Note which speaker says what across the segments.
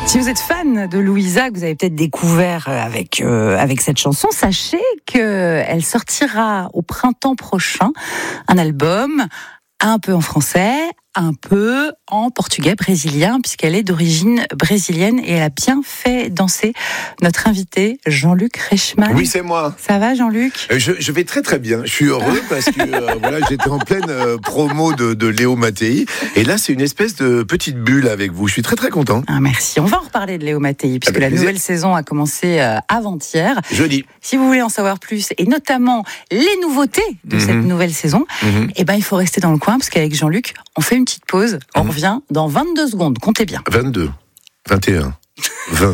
Speaker 1: Si vous êtes fan de Louisa, que vous avez peut-être découvert avec cette chanson, sachez qu'elle sortira au printemps prochain un album un peu en français, un peu en portugais brésilien, puisqu'elle est d'origine brésilienne et elle a bien fait danser notre invité Jean-Luc Reichmann.
Speaker 2: Oui, c'est moi.
Speaker 1: Ça va, Jean-Luc ?
Speaker 2: Je vais très très bien. Je suis heureux parce que voilà, j'étais en pleine promo de Léo Mattei et là c'est une espèce de petite bulle avec vous. Je suis très très content.
Speaker 1: Ah, merci. On va en reparler de Léo Mattei puisque la nouvelle saison a commencé avant-hier.
Speaker 2: Jeudi.
Speaker 1: Si vous voulez en savoir plus et notamment les nouveautés de cette nouvelle saison, il faut rester dans le coin parce qu'avec Jean-Luc, on fait une petite pause. On revient dans 22 secondes. Comptez bien.
Speaker 2: 22, 21, 20.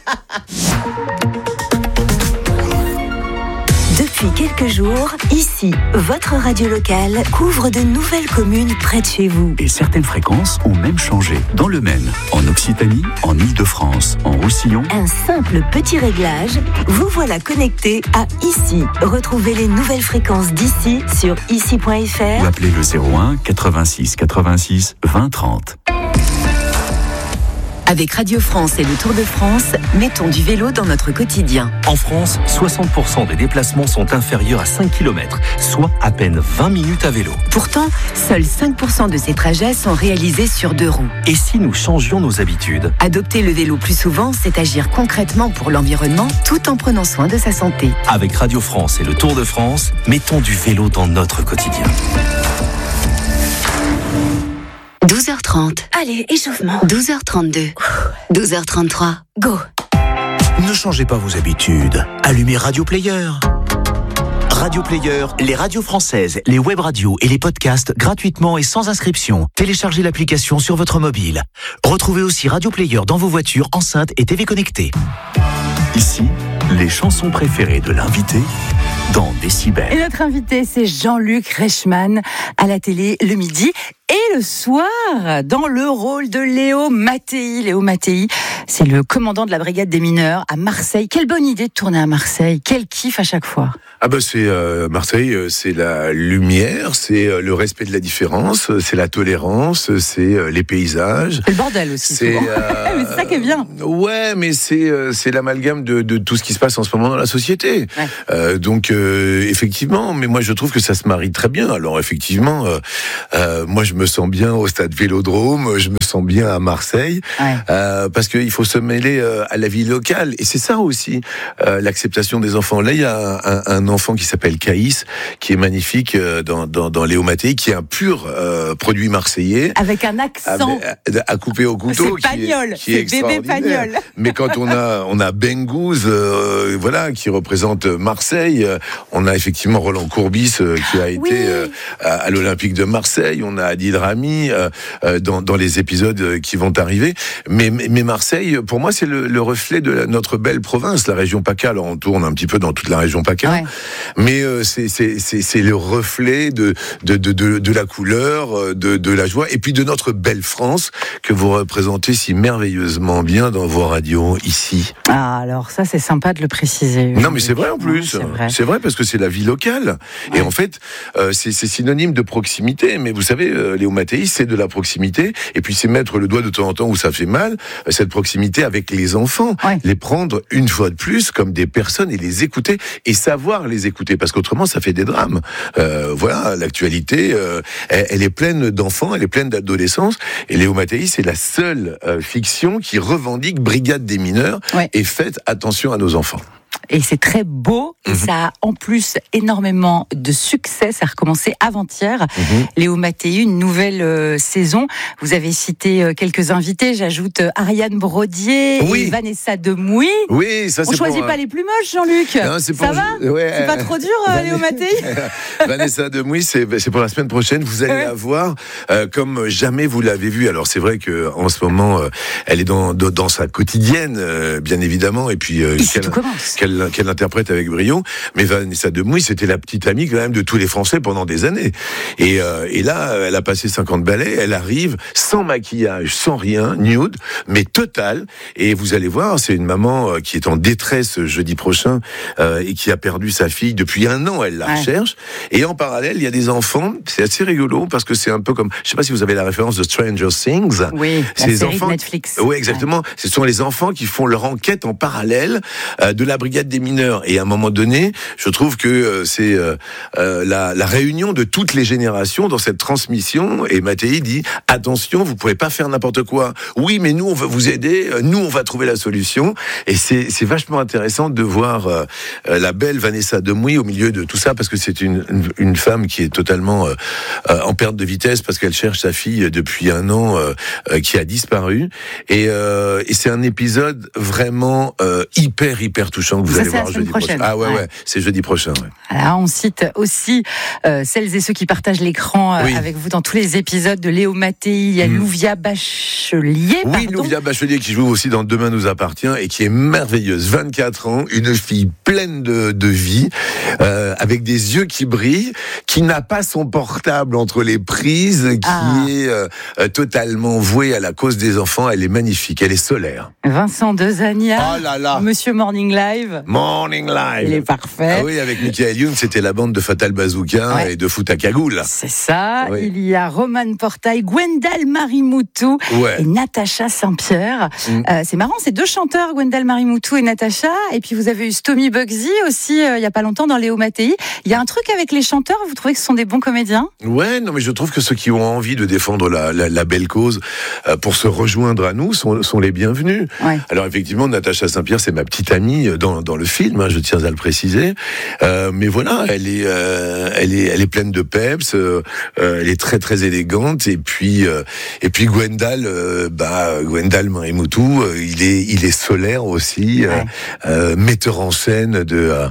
Speaker 3: Depuis quelques jours, ici, votre radio locale couvre de nouvelles communes près de chez vous.
Speaker 4: Et certaines fréquences ont même changé. Dans le Maine, en Occitanie, en Île-de-France, en Roussillon.
Speaker 3: Un simple petit réglage, vous voilà connecté à Ici. Retrouvez les nouvelles fréquences d'ici sur ici.fr
Speaker 4: Ou appelez le 01 86 86 20 30.
Speaker 3: Avec Radio France et le Tour de France, mettons du vélo dans notre quotidien.
Speaker 5: En France, 60% des déplacements sont inférieurs à 5 km, soit à peine 20 minutes à vélo.
Speaker 3: Pourtant, seuls 5% de ces trajets sont réalisés sur 2 roues.
Speaker 5: Et si nous changions nos habitudes ?
Speaker 3: Adopter le vélo plus souvent, c'est agir concrètement pour l'environnement tout en prenant soin de sa santé.
Speaker 5: Avec Radio France et le Tour de France, mettons du vélo dans notre quotidien.
Speaker 3: 12h30. Allez, échauffement. 12h32. 12h33. Go.
Speaker 6: Ne changez pas vos habitudes. Allumez Radio Player. Radio Player, les radios françaises, les web radios et les podcasts gratuitement et sans inscription. Téléchargez l'application sur votre mobile. Retrouvez aussi Radio Player dans vos voitures, enceintes et TV connectées.
Speaker 4: Ici, les chansons préférées de l'invité dans Décibel.
Speaker 1: Et notre invité, c'est Jean-Luc Reichmann à la télé le midi et le soir dans le rôle de Léo Mattei. Léo Mattei, c'est le commandant de la brigade des mineurs à Marseille. Quelle bonne idée de tourner à Marseille. Quel kiff à chaque fois.
Speaker 2: Ah bah c'est Marseille, c'est la lumière, c'est le respect de la différence, c'est la tolérance, c'est les paysages.
Speaker 1: C'est le bordel aussi.
Speaker 2: C'est
Speaker 1: mais c'est ça qui est bien.
Speaker 2: Ouais, mais c'est l'amalgame de tout ce qui se passe en ce moment dans la société. Ouais. Donc effectivement, mais moi je trouve que ça se marie très bien. Alors effectivement, moi je me sens bien au stade Vélodrome, je me sens bien à Marseille, parce qu'il faut se mêler à la vie locale. Et c'est ça aussi, l'acceptation des enfants. Là, il y a un enfant qui s'appelle Caïs, qui est magnifique dans Léo Mattei, qui est un pur produit marseillais.
Speaker 1: Avec un accent
Speaker 2: à couper au couteau.
Speaker 1: C'est Pagnol,
Speaker 2: qui est
Speaker 1: bébé Pagnol.
Speaker 2: Mais quand on a Bengouz, voilà, qui représente Marseille, on a effectivement Roland Courbis, qui a été à l'Olympique de Marseille, on a Adil Rami dans les épisodes qui vont arriver. Mais Marseille, pour moi, c'est le reflet de notre belle province, la région PACA. Alors on tourne un petit peu dans toute la région PACA. Ouais. Mais c'est le reflet de la couleur, de la joie, et puis de notre belle France que vous représentez si merveilleusement bien dans vos radios ici.
Speaker 1: Ah, alors ça c'est sympa de le préciser.
Speaker 2: Non mais c'est vrai en plus, c'est vrai parce que c'est la vie locale. Ouais. Et en fait, c'est synonyme de proximité. Mais vous savez, Léo Mattei, c'est de la proximité, et puis c'est mettre le doigt de temps en temps où ça fait mal, cette proximité avec les enfants, les prendre une fois de plus comme des personnes et les écouter, et savoir les écouter, parce qu'autrement ça fait des drames. Voilà, l'actualité, elle est pleine d'enfants, elle est pleine d'adolescence, et Léo Mattei, c'est la seule fiction qui revendique brigade des mineurs et faites attention à nos enfants.
Speaker 1: Et c'est très beau, et ça a en plus énormément de succès. Ça a recommencé avant-hier. Léo Mattei, une nouvelle saison. Vous avez cité quelques invités. J'ajoute Ariane Brodier et Vanessa Demouy.
Speaker 2: Oui, ça c'est.
Speaker 1: On choisit pas les plus moches, Jean-Luc.
Speaker 2: Non,
Speaker 1: ça va c'est pas trop dur, Léo Mattei.
Speaker 2: Vanessa Demouy, c'est pour la semaine prochaine. Vous allez la voir comme jamais vous l'avez vue. Alors c'est vrai que en ce moment, elle est dans sa quotidienne, bien évidemment. Et puis
Speaker 1: Ici tout commence.
Speaker 2: qu'elle interprète avec brio. Mais Vanessa Demouy, c'était la petite amie quand même de tous les Français pendant des années. Et là, elle a passé 50 ballets, elle arrive sans maquillage, sans rien, nude, mais total. Et vous allez voir, c'est une maman qui est en détresse jeudi prochain et qui a perdu sa fille depuis 1 an. Elle la recherche. Et en parallèle, il y a des enfants. C'est assez rigolo parce que c'est un peu comme, je sais pas si vous avez la référence de Stranger Things.
Speaker 1: Oui,
Speaker 2: c'est
Speaker 1: la série de Netflix.
Speaker 2: Oui, exactement. Ce sont les enfants qui font leur enquête en parallèle de la brigade des mineurs. Et à un moment donné, je trouve que c'est la réunion de toutes les générations dans cette transmission. Et Mattei dit, attention, vous pouvez pas faire n'importe quoi. Oui, mais nous, on va vous aider. Nous, on va trouver la solution. Et c'est vachement intéressant de voir la belle Vanessa Demouy au milieu de tout ça, parce que c'est une femme qui est totalement en perte de vitesse, parce qu'elle cherche sa fille depuis 1 an, qui a disparu. Et c'est un épisode vraiment hyper touchant que vous allez voir jeudi prochain. Ah ouais, c'est jeudi prochain. Ouais.
Speaker 1: Alors, on cite aussi celles et ceux qui partagent l'écran avec vous dans tous les épisodes de Léo Mattei. Il y a Louvia Bachelier.
Speaker 2: Oui, Louvia Bachelier qui joue aussi dans Demain nous appartient et qui est merveilleuse. 24 ans, une fille pleine de vie, avec des yeux qui brillent, qui n'a pas son portable entre les prises, qui est totalement vouée à la cause des enfants. Elle est magnifique, elle est solaire.
Speaker 1: Vincent Dezania,
Speaker 2: oh là là.
Speaker 1: Monsieur Morning Live.
Speaker 2: Morning Live.
Speaker 1: Il est parfait.
Speaker 2: Ah oui, avec Michael Youn, c'était la bande de Fatal Bazooka et de Foot à Cagoule.
Speaker 1: C'est ça.
Speaker 2: Oui.
Speaker 1: Il y a Roman Portail, Gwendal Marimoutou et Natacha Saint-Pierre. C'est marrant, c'est 2 chanteurs, Gwendal Marimoutou et Natacha. Et puis vous avez eu Stomy Bugsy aussi, il y a pas longtemps dans Léo Mattei. Il y a un truc avec les chanteurs, vous trouvez que ce sont des bons comédiens ?
Speaker 2: Ouais, non mais je trouve que ceux qui ont envie de défendre la belle cause pour se rejoindre à nous sont les bienvenus. Ouais. Alors effectivement, Natacha Saint-Pierre, c'est ma petite amie dans le film, je tiens à le préciser. Mais voilà, elle est pleine de peps, elle est très élégante. Et puis Gwendal Marimoutou, il est solaire aussi, metteur en scène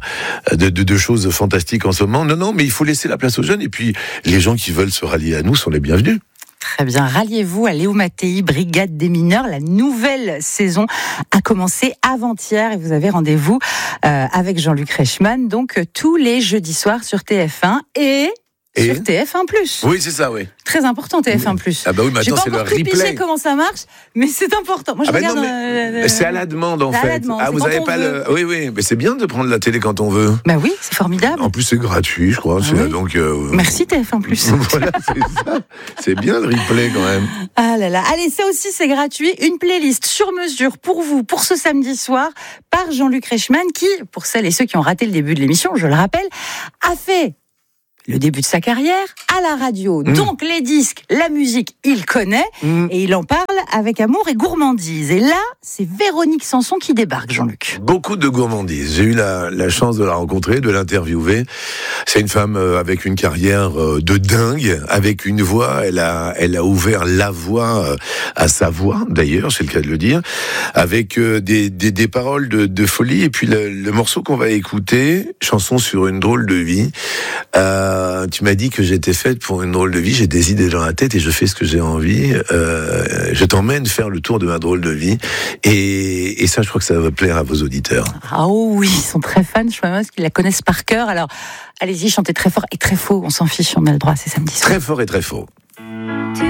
Speaker 2: de choses fantastiques en ce moment. Non, mais il faut laisser la place aux jeunes. Et puis les gens qui veulent se rallier à nous sont les bienvenus.
Speaker 1: Très bien, ralliez-vous à Léo Mattei, Brigade des mineurs. La nouvelle saison a commencé avant-hier et vous avez rendez-vous avec Jean-Luc Reichmann, donc tous les jeudis soirs sur TF1 et sur TF1+.
Speaker 2: Oui, c'est ça, oui.
Speaker 1: Très important, TF1+.
Speaker 2: Ah bah oui, maintenant c'est le replay.
Speaker 1: J'ai pas encore tout piché comment ça marche, mais c'est important. Moi, je regarde...
Speaker 2: c'est à la demande, en fait. Vous avez pas le... Oui, mais c'est bien de prendre la télé quand on veut.
Speaker 1: Bah oui, c'est formidable.
Speaker 2: En plus, c'est gratuit, je crois. Donc,
Speaker 1: merci TF1+.
Speaker 2: Voilà, c'est ça. C'est bien le replay, quand même.
Speaker 1: Ah là là. Allez, ça aussi, c'est gratuit. Une playlist sur mesure pour vous, pour ce samedi soir, par Jean-Luc Reichmann, qui, pour celles et ceux qui ont raté le début de l'émission, je le rappelle, a fait le début de sa carrière à la radio. Donc les disques, la musique, il connaît et il en parle avec amour et gourmandise. Et là, c'est Véronique Sanson qui débarque, Jean-Luc.
Speaker 2: Beaucoup de gourmandise. J'ai eu la chance de la rencontrer, de l'interviewer. C'est une femme avec une carrière de dingue, avec une voix. Elle a ouvert la voix à sa voix, d'ailleurs, c'est le cas de le dire, avec des paroles de folie. Et puis le morceau qu'on va écouter, chanson sur une drôle de vie. Tu m'as dit que j'étais faite pour une drôle de vie, j'ai des idées dans la tête et je fais ce que j'ai envie. Je t'emmène faire le tour de ma drôle de vie. Et ça, je crois que ça va plaire à vos auditeurs.
Speaker 1: Ah oui, ils sont très fans, je crois même qu'ils la connaissent par cœur. Alors, allez-y, chantez très fort et très faux, on s'en fiche, on a le droit, c'est samedi soir.
Speaker 2: Très fort et très faux.